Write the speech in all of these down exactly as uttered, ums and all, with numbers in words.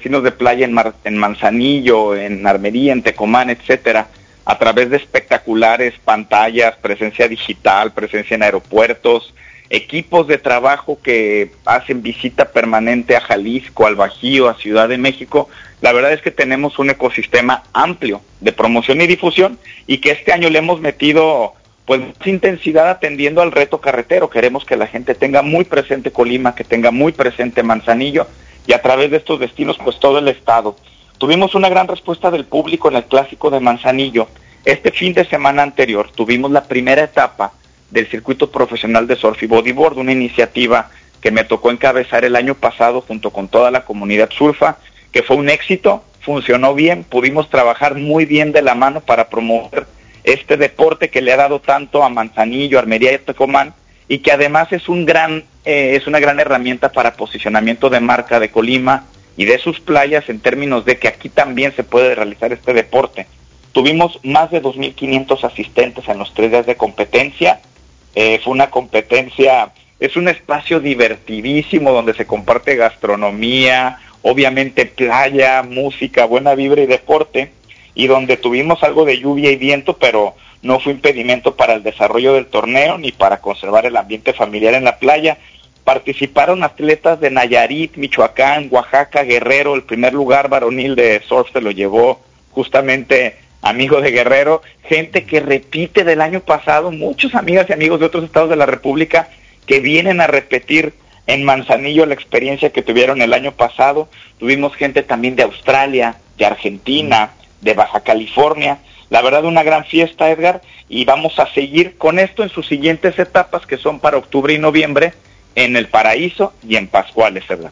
destinos de playa en, Mar, en Manzanillo, en Armería, en Tecomán, etcétera, a través de espectaculares pantallas, presencia digital, presencia en aeropuertos, equipos de trabajo que hacen visita permanente a Jalisco, al Bajío, a Ciudad de México. La verdad es que tenemos un ecosistema amplio de promoción y difusión y que este año le hemos metido pues más intensidad atendiendo al reto carretero. Queremos que la gente tenga muy presente Colima, que tenga muy presente Manzanillo y a través de estos destinos pues todo el estado. Tuvimos una gran respuesta del público en el Clásico de Manzanillo. Este fin de semana anterior tuvimos la primera etapa del circuito profesional de surf y bodyboard, una iniciativa que me tocó encabezar el año pasado junto con toda la comunidad surfa, que fue un éxito, funcionó bien, pudimos trabajar muy bien de la mano para promover este deporte que le ha dado tanto a Manzanillo, Armería y Tecomán, y que además es un gran, eh, es una gran herramienta para posicionamiento de marca de Colima y de sus playas en términos de que aquí también se puede realizar este deporte. Tuvimos más de dos mil quinientos asistentes en los tres días de competencia. Eh, fue una competencia, es un espacio divertidísimo donde se comparte gastronomía, obviamente playa, música, buena vibra y deporte, y donde tuvimos algo de lluvia y viento, pero no fue impedimento para el desarrollo del torneo ni para conservar el ambiente familiar en la playa. Participaron atletas de Nayarit, Michoacán, Oaxaca, Guerrero. El primer lugar varonil de surf se lo llevó justamente amigo de Guerrero, gente que repite del año pasado, muchos amigas y amigos de otros estados de la República que vienen a repetir en Manzanillo la experiencia que tuvieron el año pasado. Tuvimos gente también de Australia, de Argentina, de Baja California. La verdad, una gran fiesta, Edgar, y vamos a seguir con esto en sus siguientes etapas, que son para octubre y noviembre, en El Paraíso y en Pascuales, Edgar.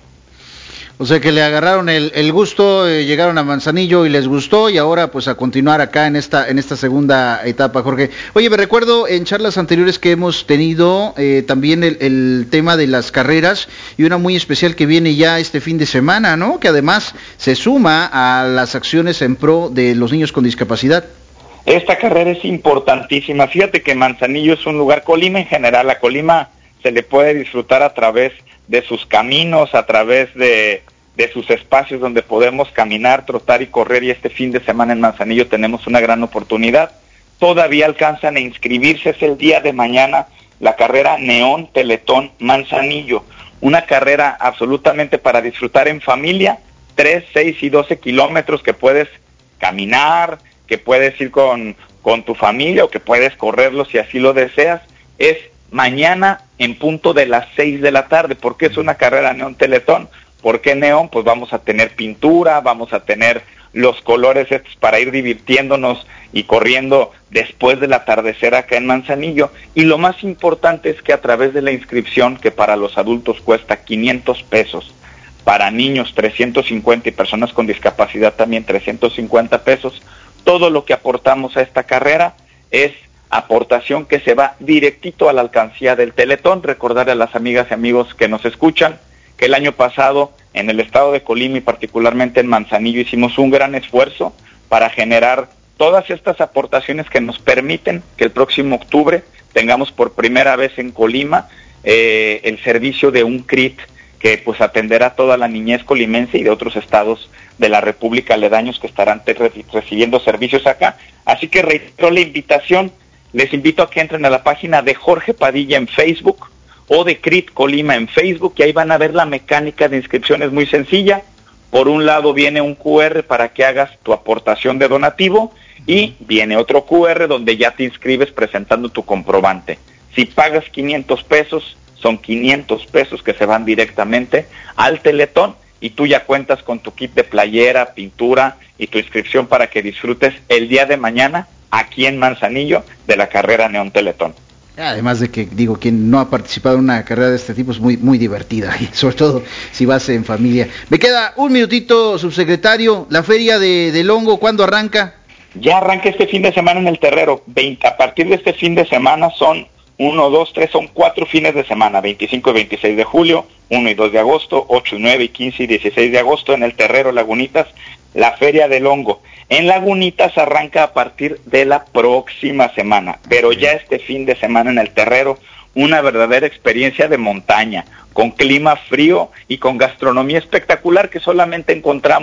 O sea que le agarraron el, el gusto, eh, llegaron a Manzanillo y les gustó, y ahora pues a continuar acá en esta en esta segunda etapa, Jorge. Oye, me recuerdo en charlas anteriores que hemos tenido eh, también el, el tema de las carreras, y una muy especial que viene ya este fin de semana, ¿no? Que además se suma a las acciones en pro de los niños con discapacidad. Esta carrera es importantísima. Fíjate que Manzanillo es un lugar, Colima en general, a Colima se le puede disfrutar a través de sus caminos, a través de, de sus espacios donde podemos caminar, trotar y correr, y este fin de semana en Manzanillo tenemos una gran oportunidad. Todavía alcanzan a inscribirse, es el día de mañana, la carrera Neón Teletón Manzanillo, una carrera absolutamente para disfrutar en familia, tres, seis y doce kilómetros que puedes caminar, que puedes ir con, con tu familia o que puedes correrlo si así lo deseas. Es mañana en punto de las seis de la tarde. ¿Por qué es una carrera Neón Teletón? ¿Por qué neón? Pues vamos a tener pintura, vamos a tener los colores estos para ir divirtiéndonos y corriendo después del atardecer acá en Manzanillo. Y lo más importante es que a través de la inscripción, que para los adultos cuesta quinientos pesos, para niños trescientos cincuenta y personas con discapacidad también trescientos cincuenta pesos, todo lo que aportamos a esta carrera es aportación que se va directito a la alcancía del Teletón. Recordarle a las amigas y amigos que nos escuchan que el año pasado en el estado de Colima y particularmente en Manzanillo hicimos un gran esfuerzo para generar todas estas aportaciones que nos permiten que el próximo octubre tengamos por primera vez en Colima eh, el servicio de un C R I T que pues atenderá a toda la niñez colimense y de otros estados de la República aledaños que estarán te- recibiendo servicios acá. Así que reitero la invitación, les invito a que entren a la página de Jorge Padilla en Facebook o de C R I T Colima en Facebook, y ahí van a ver la mecánica de inscripción, es muy sencilla. Por un lado viene un cu erre para que hagas tu aportación de donativo, y viene otro cu erre donde ya te inscribes presentando tu comprobante. Si pagas quinientos pesos, son quinientos pesos que se van directamente al Teletón, y tú ya cuentas con tu kit de playera, pintura y tu inscripción para que disfrutes el día de mañana aquí en Manzanillo de la carrera Neón Teletón. Además de que, digo, quien no ha participado en una carrera de este tipo es muy muy divertida, y sobre todo si vas en familia. Me queda un minutito, subsecretario. La feria de, del hongo, ¿cuándo arranca? Ya arranca este fin de semana en el Terrero. veinte, a partir de este fin de semana son uno, dos, tres, son cuatro fines de semana, veinticinco y veintiséis de julio, uno y dos de agosto, ocho, nueve, quince y dieciséis de agosto en el Terrero Lagunitas, la Feria del Hongo. En Lagunitas arranca a partir de la próxima semana, pero ya este fin de semana en el Terrero, una verdadera experiencia de montaña, con clima frío y con gastronomía espectacular que solamente encontramos